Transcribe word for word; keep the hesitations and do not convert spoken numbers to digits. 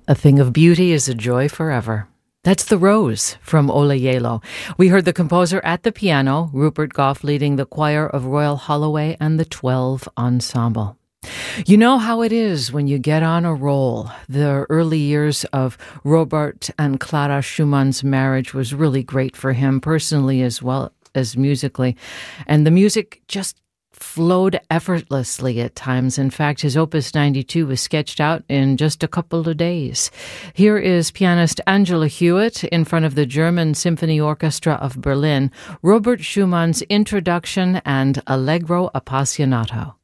A thing of beauty is a joy forever. That's The Rose from Ola Yelo. We heard the composer at the piano, Rupert Goff leading the choir of Royal Holloway and the twelve Ensemble. You know how it is when you get on a roll. The early years of Robert and Clara Schumann's marriage was really great for him, personally as well as musically. And the music just flowed effortlessly at times. In fact, his Opus ninety-two was sketched out in just a couple of days. Here is pianist Angela Hewitt in front of the German Symphony Orchestra of Berlin, Robert Schumann's Introduction and Allegro Appassionato.